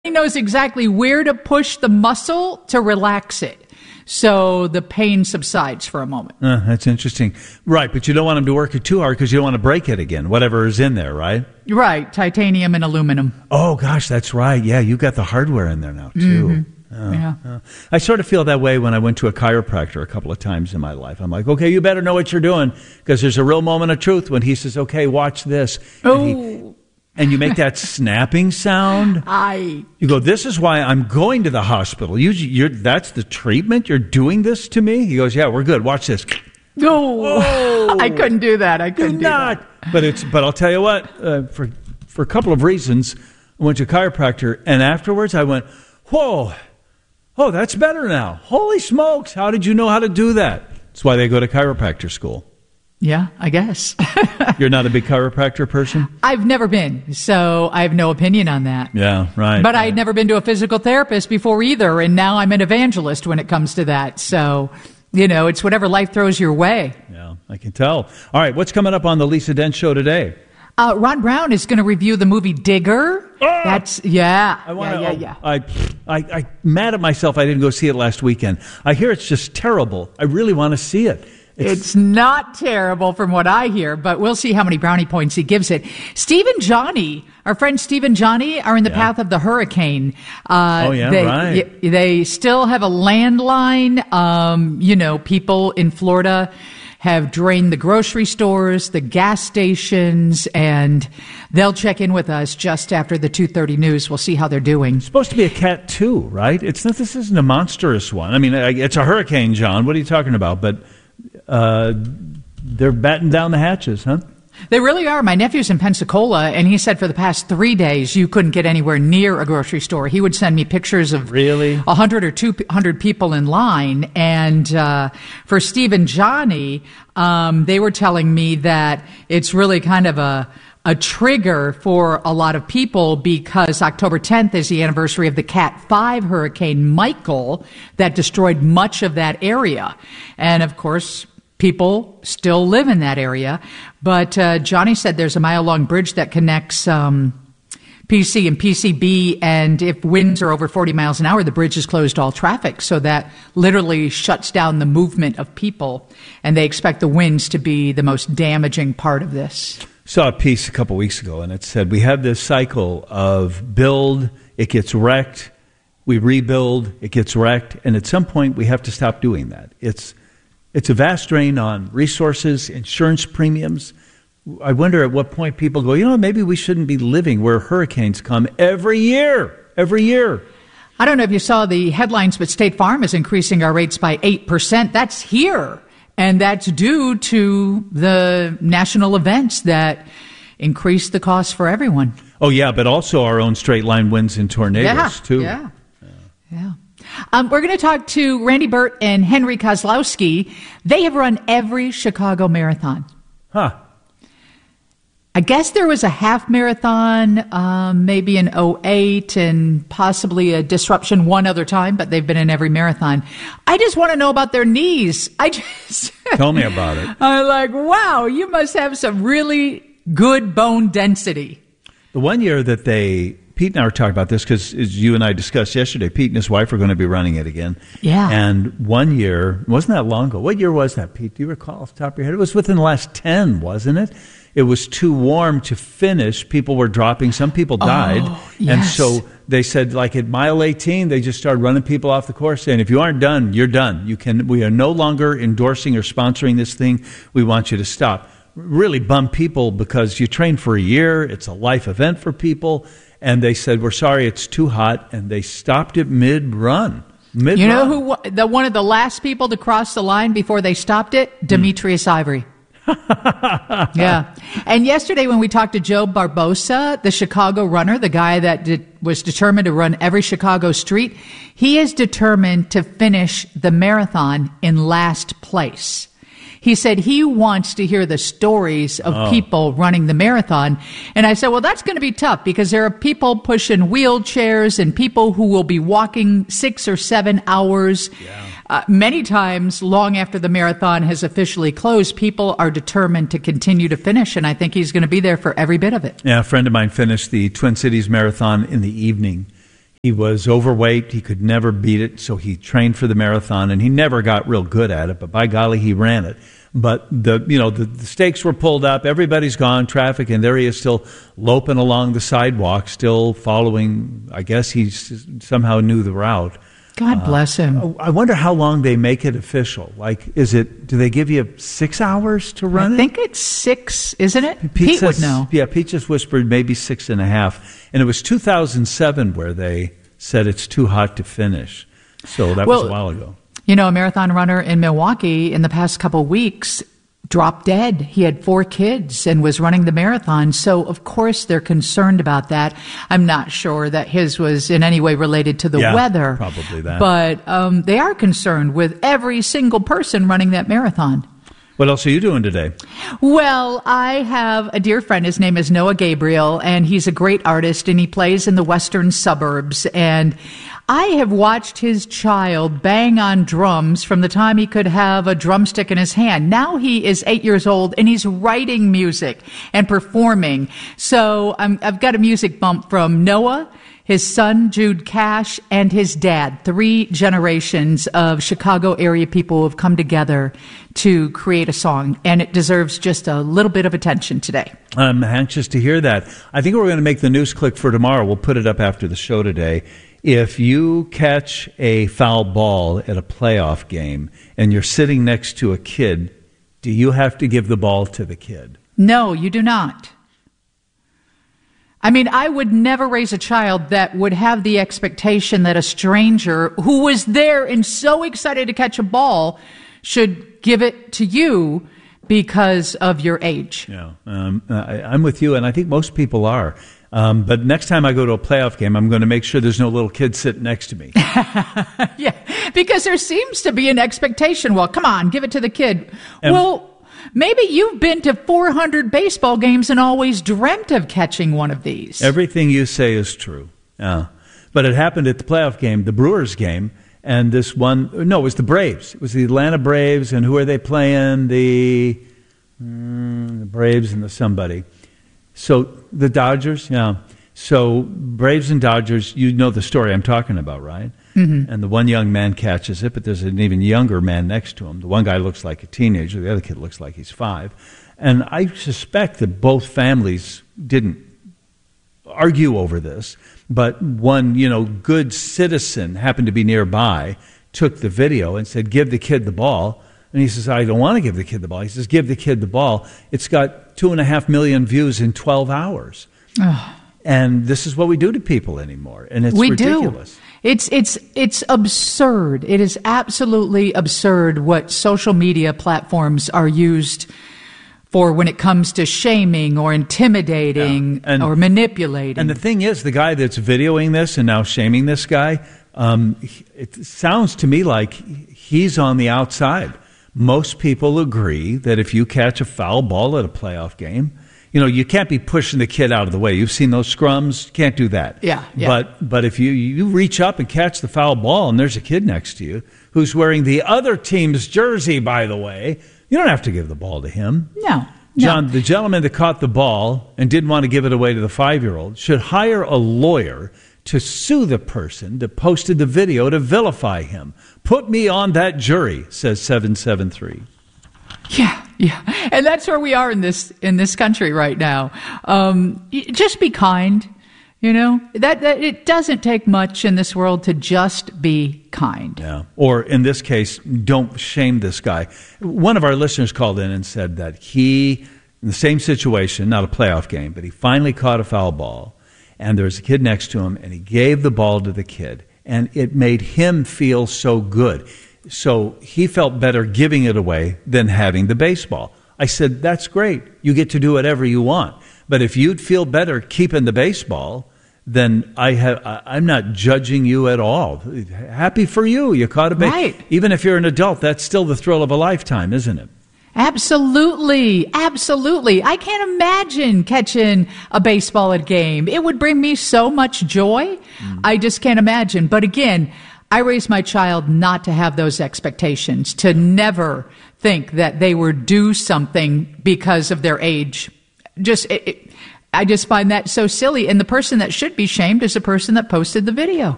He knows exactly where to push the muscle to relax it, so the pain subsides for a moment. That's interesting. Right, but you don't want him to work it too hard because you don't want to break it again, whatever is in there, right? Right, titanium and aluminum. Oh, gosh, that's right. Yeah, you got the hardware in there now, too. Mm-hmm. Yeah. I sort of feel that way when I went to a chiropractor a couple of times in my life. I'm like, okay, you better know what you're doing, because there's a real moment of truth when he says, okay, watch this. And you make that snapping sound. You go, this is why I'm going to the hospital. That's the treatment? You're doing this to me? He goes, yeah, we're good. Watch this. No, I couldn't do that. I couldn't do that. But I'll tell you what, for a couple of reasons, I went to a chiropractor, and afterwards I went, whoa, oh, that's better now. Holy smokes, how did you know how to do that? That's why they go to chiropractor school. Yeah, I guess. You're not a big chiropractor person? I've never been, so I have no opinion on that. Yeah, right. But I'd never been to a physical therapist before either, and now I'm an evangelist when it comes to that. So, it's whatever life throws your way. Yeah, I can tell. All right, what's coming up on the Lisa Dent Show today? Ron Brown is going to review the movie Digger. I'm mad at myself I didn't go see it last weekend. I hear it's just terrible. I really want to see it. It's not terrible from what I hear, but we'll see how many brownie points he gives it. Steve and Johnny, our friend Steve and Johnny, are in the path of the hurricane. Right. They still have a landline. People in Florida have drained the grocery stores, the gas stations, and they'll check in with us just after the 2:30 news. We'll see how they're doing. It's supposed to be a Cat 2, right? This isn't a monstrous one. I mean, it's a hurricane, John. What are you talking about? But they're batting down the hatches, huh? They really are. My nephew's in Pensacola, and he said for the past 3 days you couldn't get anywhere near a grocery store. He would send me pictures of 100 or 200 people in line. And for Steve and Johnny, they were telling me that it's really kind of a trigger for a lot of people because October 10th is the anniversary of the Cat 5 hurricane Michael that destroyed much of that area. And of course, people still live in that area. But Johnny said there's a mile-long bridge that connects PC and PCB, and if winds are over 40 miles an hour, the bridge is closed to all traffic. So that literally shuts down the movement of people, and they expect the winds to be the most damaging part of this. Saw a piece a couple weeks ago, and it said we have this cycle of build, it gets wrecked, we rebuild, it gets wrecked, and at some point we have to stop doing that. It's a vast drain on resources, insurance premiums. I wonder at what point people go, maybe we shouldn't be living where hurricanes come every year. I don't know if you saw the headlines, but State Farm is increasing our rates by 8%. That's here. And that's due to the national events that increase the cost for everyone. Oh, yeah, but also our own straight line winds and tornadoes, too. Yeah. We're going to talk to Randy Burt and Henry Kozlowski. They have run every Chicago marathon. Huh. I guess there was a half marathon, maybe in 2008 and possibly a disruption one other time, but they've been in every marathon. I just want to know about their knees. Tell me about it. I'm like, wow, you must have some really good bone density. The one year that Pete and I were talking about this because, as you and I discussed yesterday, Pete and his wife are going to be running it again. Yeah. And one year, wasn't that long ago? What year was that, Pete? Do you recall off the top of your head? It was within the last 10, wasn't it? It was too warm to finish. People were dropping. Some people died. Yes. And so they said, like at mile 18, they just started running people off the course saying, if you aren't done, you're done. We are no longer endorsing or sponsoring this thing. We want you to stop. Really bummed people because you train for a year. It's a life event for people. And they said, we're sorry, it's too hot. And they stopped it mid-run. You know who one of the last people to cross the line before they stopped it? Demetrius Ivory. Yeah. And yesterday when we talked to Joe Barbosa, the Chicago runner, the guy that was determined to run every Chicago street, he is determined to finish the marathon in last place. He said he wants to hear the stories of people running the marathon. And I said, well, that's going to be tough because there are people pushing wheelchairs and people who will be walking 6 or 7 hours. Yeah. Many times, long after the marathon has officially closed, people are determined to continue to finish. And I think he's going to be there for every bit of it. Yeah, a friend of mine finished the Twin Cities Marathon in the evening. He was overweight. He could never beat it, so he trained for the marathon, and he never got real good at it, but by golly, he ran it. But the stakes were pulled up. Everybody's gone, traffic, and there he is still loping along the sidewalk, still following. I guess he somehow knew the route. God bless him. I wonder how long they make it official. Like, do they give you 6 hours to run it? I think it's 6, isn't it? Pete would know. Yeah, Pete just whispered maybe 6.5. And it was 2007 where they said it's too hot to finish. So that was a while ago. You know, a marathon runner in Milwaukee in the past couple weeks dropped dead. He had 4 kids and was running the marathon. So, of course, they're concerned about that. I'm not sure that his was in any way related to the weather. Probably that. But they are concerned with every single person running that marathon. What else are you doing today? Well, I have a dear friend. His name is Noah Gabriel, and he's a great artist, and he plays in the western suburbs. And I have watched his child bang on drums from the time he could have a drumstick in his hand. Now he is 8 years old, and he's writing music and performing. So I've got a music bump from Noah, his son, Jude Cash, and his dad. 3 generations of Chicago area people who have come together to create a song, and it deserves just a little bit of attention today. I'm anxious to hear that. I think we're going to make the news clip for tomorrow. We'll put it up after the show today. If you catch a foul ball at a playoff game and you're sitting next to a kid, do you have to give the ball to the kid? No, you do not. I mean, I would never raise a child that would have the expectation that a stranger who was there and so excited to catch a ball should give it to you because of your age. Yeah, I'm with you, and I think most people are. But next time I go to a playoff game, I'm going to make sure there's no little kid sitting next to me. Yeah, because there seems to be an expectation. Well, come on, give it to the kid. Well, maybe you've been to 400 baseball games and always dreamt of catching one of these. Everything you say is true. But it happened at the playoff game, the Brewers game, and it was the Braves. It was the Atlanta Braves, and who are they playing? The Braves and the somebody. So the Dodgers, yeah. So Braves and Dodgers, you know the story I'm talking about, right? Mm-hmm. And the one young man catches it, but there's an even younger man next to him. The one guy looks like a teenager. The other kid looks like he's 5. And I suspect that both families didn't argue over this, but one, good citizen happened to be nearby, took the video and said, give the kid the ball. And he says, I don't want to give the kid the ball. He says, give the kid the ball. It's got 2.5 million views in 12 hours. Oh. And this is what we do to people anymore. And it's ridiculous. It's absurd. It is absolutely absurd what social media platforms are used for when it comes to shaming or intimidating or manipulating. And the thing is, the guy that's videoing this and now shaming this guy, it sounds to me like he's on the outside. Most people agree that if you catch a foul ball at a playoff game, you can't be pushing the kid out of the way. You've seen those scrums. You can't do that. Yeah. But if you reach up and catch the foul ball and there's a kid next to you who's wearing the other team's jersey, by the way, you don't have to give the ball to him. No. John, the gentleman that caught the ball and didn't want to give it away to the 5-year-old should hire a lawyer to sue the person that posted the video to vilify him. Put me on that jury, says 773. Yeah. And that's where we are in this country right now. Just be kind, that it doesn't take much in this world to just be kind. Yeah. Or in this case, don't shame this guy. One of our listeners called in and said that he, in the same situation, not a playoff game, but he finally caught a foul ball. And there was a kid next to him, and he gave the ball to the kid. And it made him feel so good. So he felt better giving it away than having the baseball. I said, that's great. You get to do whatever you want. But if you'd feel better keeping the baseball, then I'm not judging you at all. Happy for you. You caught a baseball. Right. Even if you're an adult, that's still the thrill of a lifetime, isn't it? Absolutely. I can't imagine catching a baseball at a game. It would bring me so much joy. I just can't imagine. But again, I raised my child not to have those expectations, to never think that they were due something because of their age. I just find that so silly. And the person that should be shamed is the person that posted the video.